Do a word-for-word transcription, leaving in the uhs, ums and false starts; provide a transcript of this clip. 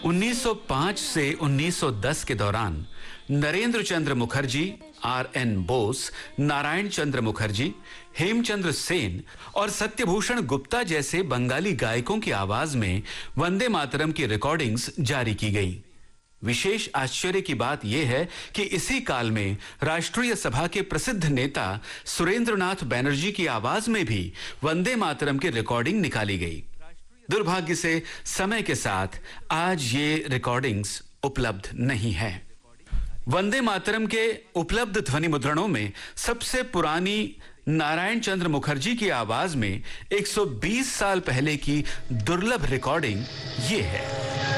उन्नीस सौ पाँच से उन्नीस सौ दस के दौरान नरेंद्र चंद्र मुखर्जी, आर एन बोस, नारायण चंद्र मुखर्जी, हेमचंद्र सेन और सत्यभूषण गुप्ता जैसे बंगाली गायकों की आवाज में वंदे मातरम की रिकॉर्डिंग्स जारी की गई। विशेष आश्चर्य की बात यह है कि इसी काल में राष्ट्रीय सभा के प्रसिद्ध नेता सुरेंद्रनाथ बैनर्जी की आवाज में भी वंदे मातरम की रिकॉर्डिंग निकाली गई। दुर्भाग्य से समय के साथ आज ये रिकॉर्डिंग्स उपलब्ध नहीं है। वंदे मातरम के उपलब्ध ध्वनि मुद्रणों में सबसे पुरानी नारायण चंद्र मुखर्जी की आवाज में एक सौ बीस साल पहले की दुर्लभ रिकॉर्डिंग ये है।